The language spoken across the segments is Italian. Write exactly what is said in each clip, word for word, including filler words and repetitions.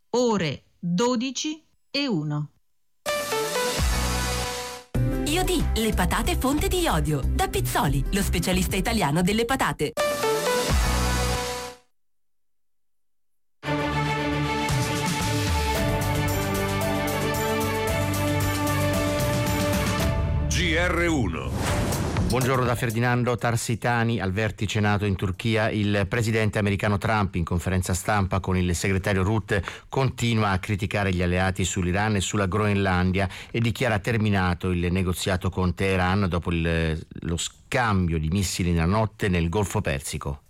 ore dodici e uno. Iodì, le patate fonte di iodio. Da Pizzoli, lo specialista italiano delle patate. G R uno. Buongiorno da Ferdinando Tarsitani. Al vertice NATO in Turchia il presidente americano Trump, in conferenza stampa con il segretario Rutte, continua a criticare gli alleati sull'Iran e sulla Groenlandia e dichiara terminato il negoziato con Teheran dopo il, lo scambio di missili nella notte nel Golfo Persico.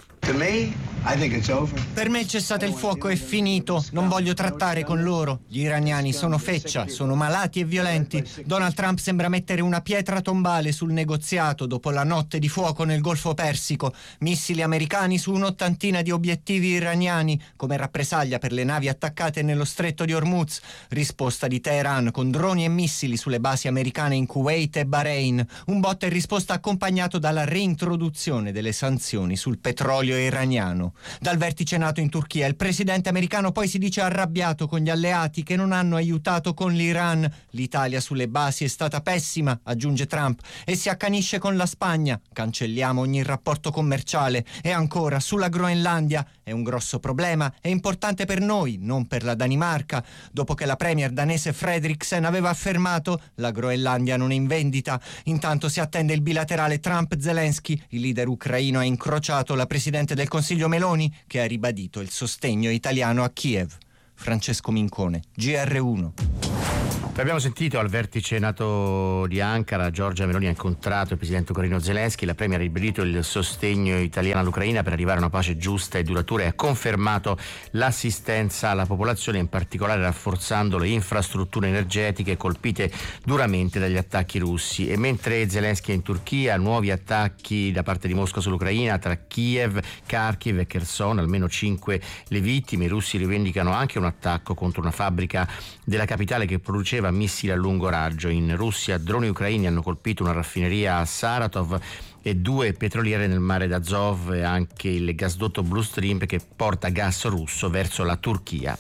Per me il cessate il fuoco è finito, non voglio trattare con loro. Gli iraniani sono feccia, sono malati e violenti. Donald Trump sembra mettere una pietra tombale sul negoziato dopo la notte di fuoco nel Golfo Persico. Missili americani su un'ottantina di obiettivi iraniani come rappresaglia per le navi attaccate nello stretto di Hormuz. Risposta di Teheran con droni e missili sulle basi americane in Kuwait e Bahrain. Un botta e risposta accompagnato dalla reintroduzione delle sanzioni sul petrolio iraniano. Dal vertice NATO in Turchia il presidente americano poi si dice arrabbiato con gli alleati che non hanno aiutato con l'Iran. L'Italia sulle basi è stata pessima, aggiunge Trump, e si accanisce con la Spagna. Cancelliamo ogni rapporto commerciale. E ancora, sulla Groenlandia è un grosso problema, è importante per noi, non per la Danimarca. Dopo che la premier danese Frederiksen aveva affermato la Groenlandia non è in vendita. Intanto si attende il bilaterale Trump-Zelensky. Il leader ucraino ha incrociato la presidente del Consiglio Meloni, che ha ribadito il sostegno italiano a Kiev. Francesco Mincone, G R uno. Abbiamo sentito al vertice NATO di Ankara, Giorgia Meloni ha incontrato il presidente ucraino Zelensky, la premier ha ribadito il sostegno italiano all'Ucraina per arrivare a una pace giusta e duratura e ha confermato l'assistenza alla popolazione, in particolare rafforzando le infrastrutture energetiche colpite duramente dagli attacchi russi. E mentre Zelensky è in Turchia, nuovi attacchi da parte di Mosca sull'Ucraina tra Kiev, Kharkiv e Kherson, almeno cinque le vittime. I russi rivendicano anche un attacco contro una fabbrica della capitale che produceva missili a lungo raggio. In Russia droni ucraini hanno colpito una raffineria a Saratov e due petroliere nel mare d'Azov e anche il gasdotto Blue Stream che porta gas russo verso la Turchia.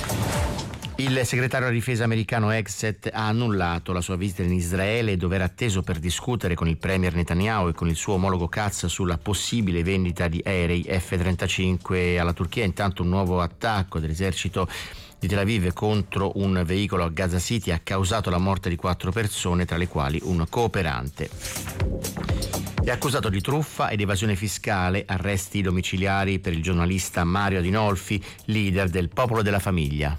Il segretario della difesa americano Hegseth ha annullato la sua visita in Israele dove era atteso per discutere con il premier Netanyahu e con il suo omologo Katz sulla possibile vendita di aerei F trentacinque alla Turchia. Intanto un nuovo attacco dell'esercito di Tel Aviv contro un veicolo a Gaza City ha causato la morte di quattro persone, tra le quali un cooperante. È accusato di truffa ed evasione fiscale, arresti domiciliari per il giornalista Mario Adinolfi, leader del Popolo della Famiglia.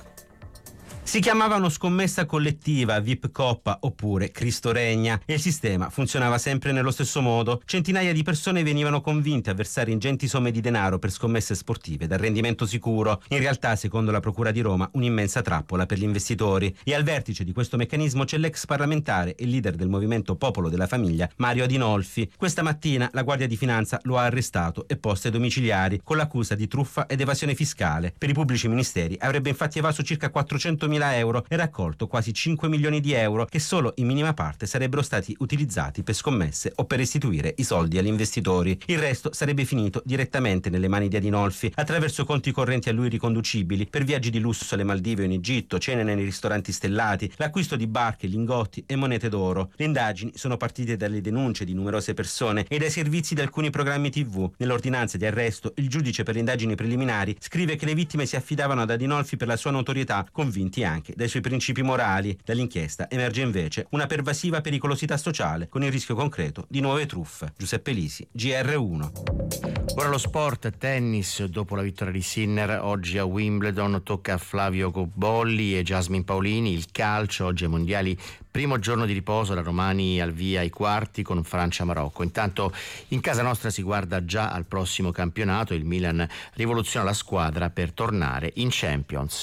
Si chiamavano scommessa collettiva, V I P Coppa oppure Cristo Regna e il sistema funzionava sempre nello stesso modo. Centinaia di persone venivano convinte a versare ingenti somme di denaro per scommesse sportive dal rendimento sicuro. In realtà, secondo la Procura di Roma, un'immensa trappola per gli investitori. E al vertice di questo meccanismo c'è l'ex parlamentare e leader del movimento Popolo della Famiglia, Mario Adinolfi. Questa mattina la Guardia di Finanza lo ha arrestato e posto ai domiciliari con l'accusa di truffa ed evasione fiscale. Per i pubblici ministeri avrebbe infatti evaso circa quattrocentomila euro e raccolto quasi cinque milioni di euro che solo in minima parte sarebbero stati utilizzati per scommesse o per restituire i soldi agli investitori. Il resto sarebbe finito direttamente nelle mani di Adinolfi attraverso conti correnti a lui riconducibili per viaggi di lusso alle Maldive o in Egitto, cene nei ristoranti stellati, l'acquisto di barche, lingotti e monete d'oro. Le indagini sono partite dalle denunce di numerose persone e dai servizi di alcuni programmi tivù. Nell'ordinanza di arresto il giudice per le indagini preliminari scrive che le vittime si affidavano ad Adinolfi per la sua notorietà, convinti anche dai suoi principi morali. Dall'inchiesta emerge invece una pervasiva pericolosità sociale con il rischio concreto di nuove truffe. Giuseppe Lisi, G R uno. Ora lo sport, tennis. Dopo la vittoria di Sinner oggi a Wimbledon tocca a Flavio Cobolli e Jasmine Paolini. Il calcio, oggi ai mondiali, primo giorno di riposo, la Romani al via ai quarti con Francia-Marocco. Intanto in casa nostra si guarda già al prossimo campionato, il Milan rivoluziona la squadra per tornare in Champions.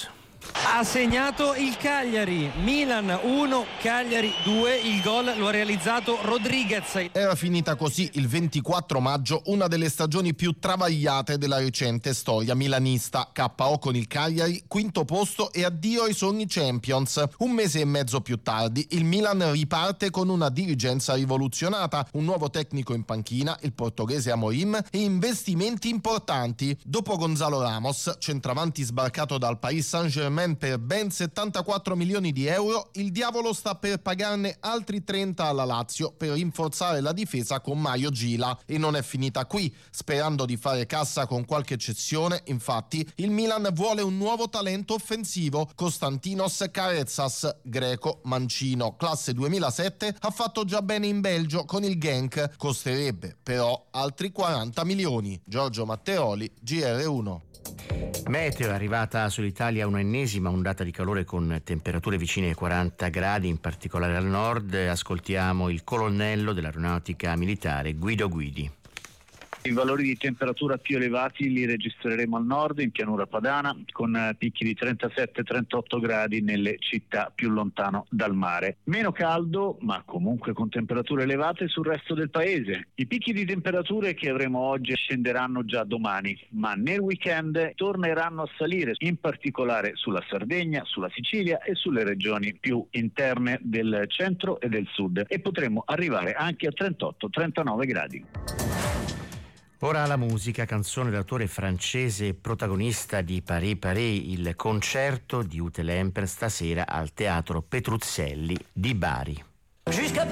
Ha segnato il Cagliari, Milan uno, Cagliari due, il gol lo ha realizzato Rodriguez. Era finita così il ventiquattro maggio una delle stagioni più travagliate della recente storia milanista. K O con il Cagliari, quinto posto e addio ai sogni Champions. Un mese e mezzo più tardi il Milan riparte con una dirigenza rivoluzionata, un nuovo tecnico in panchina, il portoghese Amorim, e investimenti importanti. Dopo Gonzalo Ramos, centravanti sbarcato dal Paris Saint-Germain per ben settantaquattro milioni di euro, il diavolo sta per pagarne altri trenta alla Lazio per rinforzare la difesa con Mario Gila. E non è finita qui. Sperando di fare cassa con qualche cessione, infatti, il Milan vuole un nuovo talento offensivo. Konstantinos Karetsas, greco, mancino, classe duemilasette, ha fatto già bene in Belgio con il Genk. Costerebbe però altri quaranta milioni. Giorgio Matteoli, G R uno. Meteo, è arrivata sull'Italia un'ennesima ondata di calore con temperature vicine ai quaranta gradi, in particolare al nord. Ascoltiamo il colonnello dell'aeronautica militare Guido Guidi. I valori di temperatura più elevati li registreremo al nord, in pianura padana, con picchi di trentasette trentotto gradi nelle città più lontano dal mare. Meno caldo, ma comunque con temperature elevate sul resto del paese. I picchi di temperature che avremo oggi scenderanno già domani, ma nel weekend torneranno a salire, in particolare sulla Sardegna, sulla Sicilia e sulle regioni più interne del centro e del sud, e potremo arrivare anche a trentotto trentanove gradi. Ora la musica, canzone d'autore francese protagonista di Paris Paris, il concerto di Ute Lemper stasera al Teatro Petruzzelli di Bari. Jusqu'à